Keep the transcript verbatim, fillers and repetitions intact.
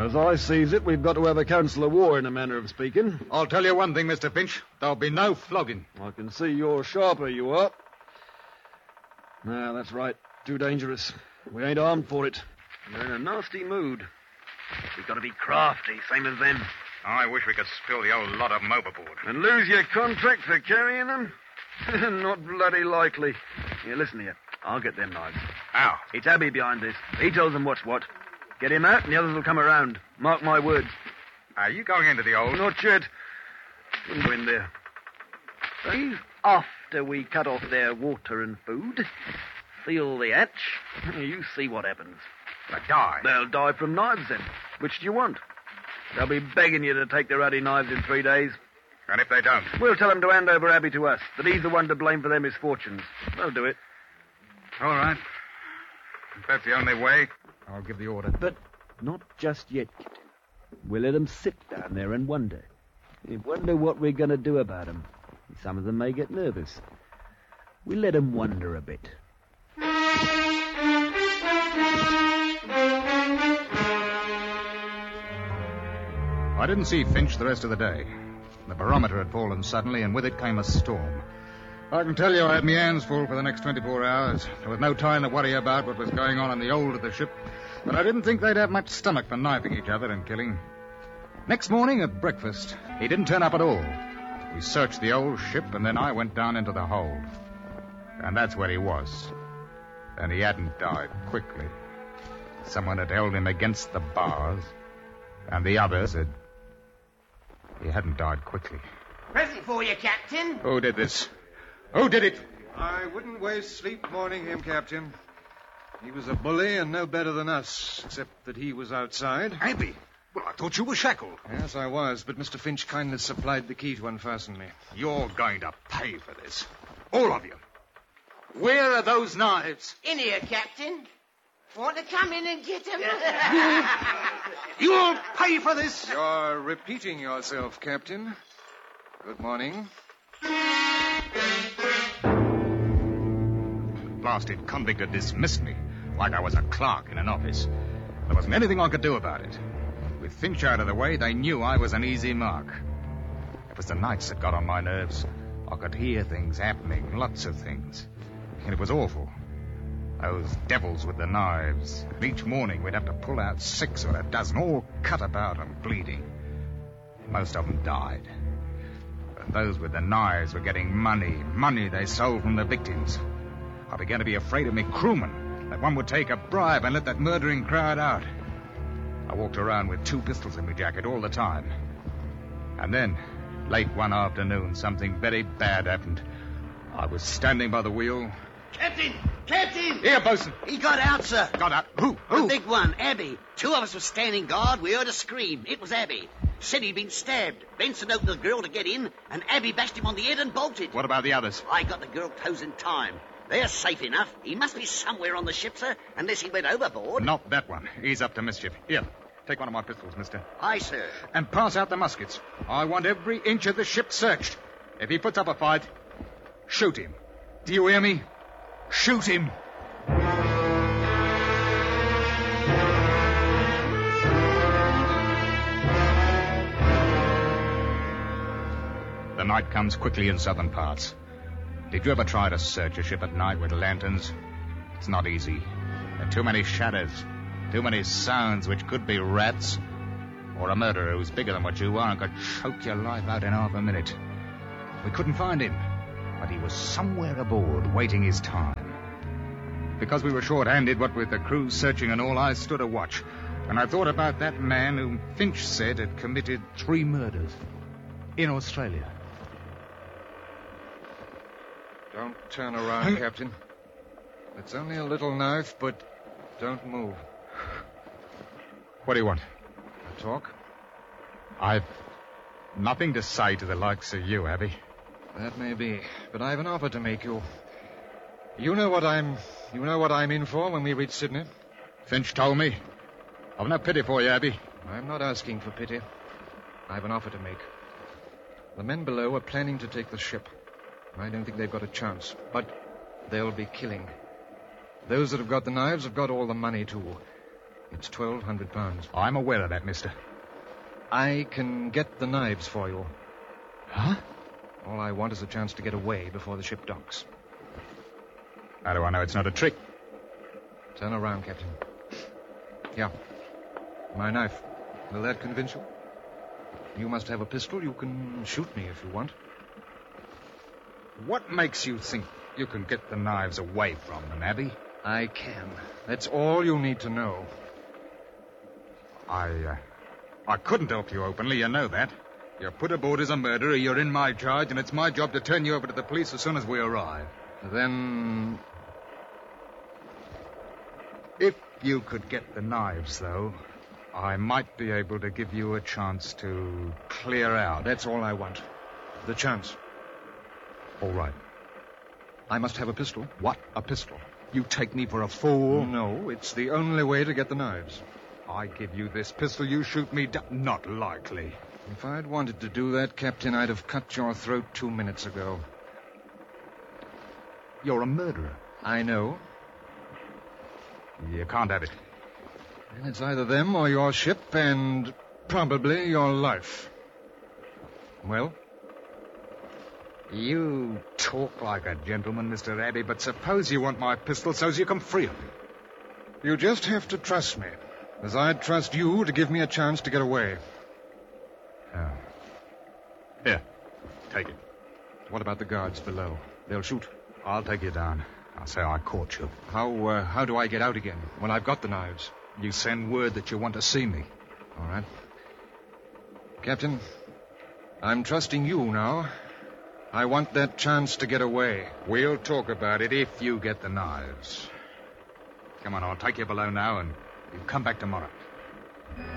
As I sees it, we've got to have a council of war in a manner of speaking. I'll tell you one thing, Mister Finch. There'll be no flogging. I can see you're sharper, you are. No, that's right. Too dangerous. We ain't armed for it. We're in a nasty mood. We've got to be crafty, same as them. I wish we could spill the old lot of them overboard. And lose your contract for carrying them? Not bloody likely. Here, listen here. I'll get them knives. How? It's Abbey behind this. He tells them what's what. Get him out and the others will come around. Mark my words. Are you going into the old... Not yet. Wouldn't go in there. See, after we cut off their water and food, seal the hatch, you see what happens. They die. They'll die from knives then. Which do you want? They'll be begging you to take their ruddy knives in three days. And if they don't? We'll tell them to hand over Abbey to us, that he's the one to blame for their misfortunes. They'll do it. All right. If that's the only way, I'll give the order. But not just yet, Captain. We'll let them sit down there and wonder. We wonder what we're going to do about them. Some of them may get nervous. We'll let them wonder a bit. I didn't see Finch the rest of the day. The barometer had fallen suddenly, and with it came a storm. I can tell you I had my hands full for the next twenty-four hours. There was no time to worry about what was going on in the hold of the ship, but I didn't think they'd have much stomach for knifing each other and killing. Next morning at breakfast, he didn't turn up at all. We searched the old ship, and then I went down into the hold. And that's where he was. And he hadn't died quickly. Someone had held him against the bars, and the others had... He hadn't died quickly. Present for you, Captain. Who did this? Who did it? I wouldn't waste sleep mourning him, Captain. He was a bully and no better than us, except that he was outside. Abbey? Well, I thought you were shackled. Yes, I was, but Mister Finch kindly supplied the key to unfasten me. You're going to pay for this. All of you. Where are those knives? In here, Captain. Want to come in and get them? You'll pay for this. You're repeating yourself, Captain. Good morning. Blasted convict had dismissed me like I was a clerk in an office. There wasn't anything I could do about it. With Finch out of the way, they knew I was an easy mark. It was the nights that got on my nerves. I could hear things happening, lots of things. And it was awful. Those devils with the knives. Each morning we'd have to pull out six or a dozen, all cut about and bleeding. Most of them died. But those with the knives were getting money, money they sold from the victims. I began to be afraid of me crewmen, that one would take a bribe and let that murdering crowd out. I walked around with two pistols in my jacket all the time. And then, late one afternoon, something very bad happened. I was standing by the wheel. Captain! Captain! Here, bosun. He got out, sir. Got out? Who? The Who? big one, Abbey. Two of us were standing guard. We heard a scream. It was Abbey. Said he'd been stabbed. Benson opened the grill to get in, and Abbey bashed him on the head and bolted. What about the others? I got the girl close in time. They're safe enough. He must be somewhere on the ship, sir, unless he went overboard. Not that one. He's up to mischief. Here, take one of my pistols, mister. Aye, sir. And pass out the muskets. I want every inch of the ship searched. If he puts up a fight, shoot him. Do you hear me? Shoot him. The night comes quickly in southern parts. Did you ever try to search a ship at night with lanterns? It's not easy. There are too many shadows, too many sounds which could be rats, or a murderer who's bigger than what you are and could choke your life out in half a minute. We couldn't find him, but he was somewhere aboard, waiting his time. Because we were short-handed, what with the crew searching and all, I stood a watch, and I thought about that man whom Finch said had committed three murders in Australia. Don't turn around, Captain. It's only a little knife, but don't move. What do you want? A talk? I've nothing to say to the likes of you, Abbey. That may be, but I have an offer to make you. You know what I'm... You know what I'm in for when we reach Sydney? Finch told me. I've no pity for you, Abbey. I'm not asking for pity. I have an offer to make. The men below are planning to take the ship. I don't think they've got a chance, but they'll be killing. Those that have got the knives have got all the money, too. It's twelve hundred pounds. I'm aware of that, mister. I can get the knives for you. Huh? All I want is a chance to get away before the ship docks. How do I know it's not a trick? Turn around, Captain. Yeah. My knife. Will that convince you? You must have a pistol. You can shoot me if you want. What makes you think you can get the knives away from them, Abby? I can. That's all you need to know. I, uh, I couldn't help you openly, you know that. You're put aboard as a murderer, you're in my charge, and it's my job to turn you over to the police as soon as we arrive. Then... If you could get the knives, though, I might be able to give you a chance to clear out. That's all I want. The chance. All right. I must have a pistol. What? A pistol? You take me for a fool? No, it's the only way to get the knives. I give you this pistol, you shoot me down. Not likely. If I'd wanted to do that, Captain, I'd have cut your throat two minutes ago. You're a murderer. I know. You can't have it. And it's either them or your ship, and probably your life. Well? You talk like a gentleman, Mister Abbey, but suppose you want my pistol so's you can free me. You just have to trust me, as I'd trust you to give me a chance to get away. Oh. Here, take it. What about the guards below? They'll shoot. I'll take you down. I'll say I caught you. How, uh, how do I get out again when I've got the knives? You send word that you want to see me. All right. Captain, I'm trusting you now. I want that chance to get away. We'll talk about it if you get the knives. Come on, I'll take you below now, and you come back tomorrow.